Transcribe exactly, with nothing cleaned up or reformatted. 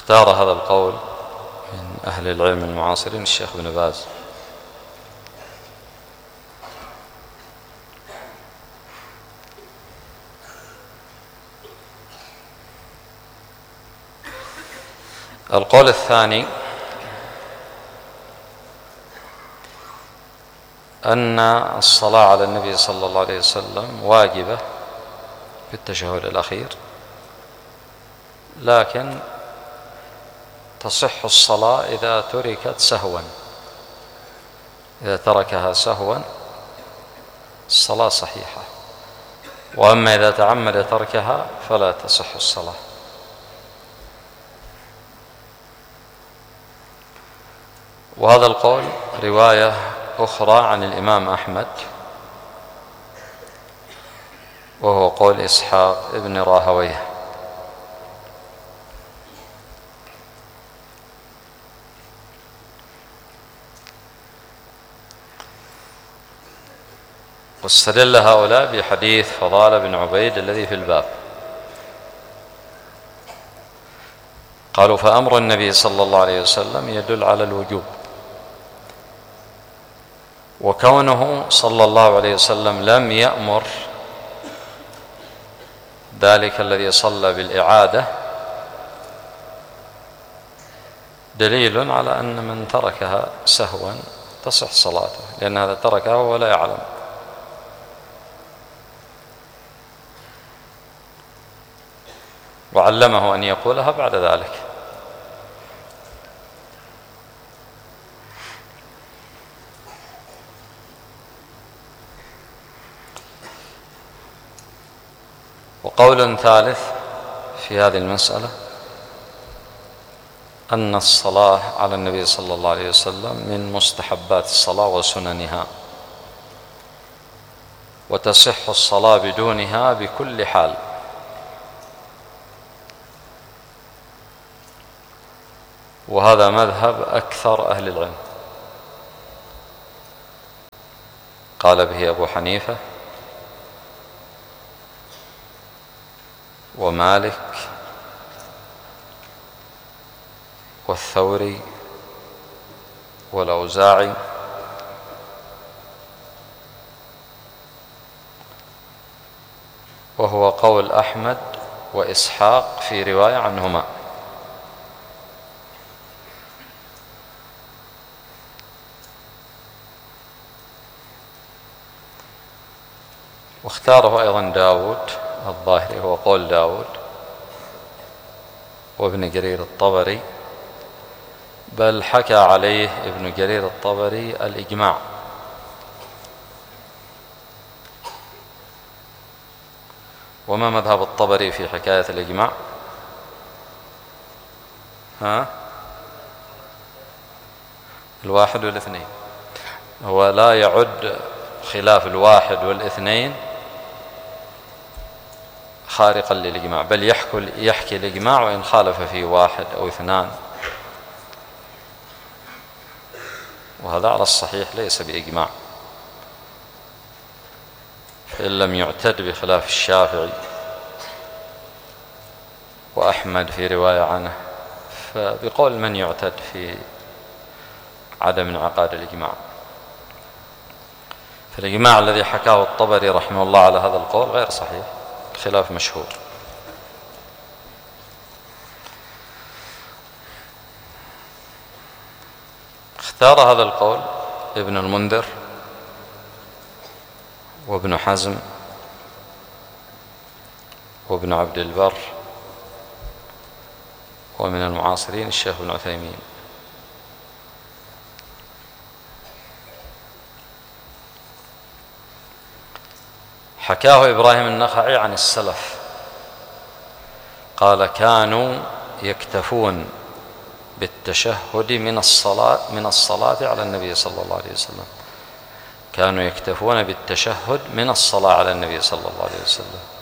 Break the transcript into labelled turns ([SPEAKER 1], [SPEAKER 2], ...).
[SPEAKER 1] اختار هذا القول من أهل العلم المعاصرين الشيخ ابن باز. القول الثاني أن الصلاة على النبي صلى الله عليه وسلم واجبة في التشهد الأخير، لكن تصح الصلاة إذا تركت سهوا، إذا تركها سهوا الصلاة صحيحة، وأما إذا تعمد تركها فلا تصح الصلاة. وهذا القول رواية أخرى عن الإمام أحمد، وهو قول إسحاق ابن راهويه. واستدل هؤلاء بحديث فضالة بن عبيد الذي في الباب. قالوا فأمر النبي صلى الله عليه وسلم يدل على الوجوب، وكونه صلى الله عليه وسلم لم يأمر ذلك الذي صلى بالإعادة دليل على أن من تركها سهوا تصح صلاته، لأن هذا تركها وهو لا يعلم. وعلمه أن يقولها بعد ذلك. وقول ثالث في هذه المسألة أن الصلاة على النبي صلى الله عليه وسلم من مستحبات الصلاة وسننها، وتصح الصلاة بدونها بكل حال. وهذا مذهب أكثر أهل العلم، قال به أبو حنيفة ومالك والثوري والأوزاعي وهو قول أحمد وإسحاق في رواية عنهما. واختاره أيضا داود الظاهري، هو قول داود وابن جرير الطبري، بل حكى عليه ابن جرير الطبري الإجماع. وما مذهب الطبري في حكاية الإجماع؟ ها؟ الواحد والاثنين. هو لا يعد خلاف الواحد والاثنين خارقا للإجماع، بل يحكي, يحكي الإجماع وإن خالف فيه واحد أو اثنان، وهذا على الصحيح ليس بإجماع. فإن لم يعتد بخلاف الشافعي وأحمد في رواية عنه، فبقول من يعتد في عدم انعقاد الإجماع. فالإجماع الذي حكاه الطبري رحمه الله على هذا القول غير صحيح، الخلاف مشهور. اختار هذا القول ابن المنذر وابن حزم وابن عبد البر، ومن المعاصرين الشيخ ابن عثيمين. حكاه إبراهيم النخعي عن السلف، قال كانوا يكتفون بالتشهد من الصلاة من الصلاة على النبي صلى الله عليه وسلم، كانوا يكتفون بالتشهد من الصلاة على النبي صلى الله عليه وسلم.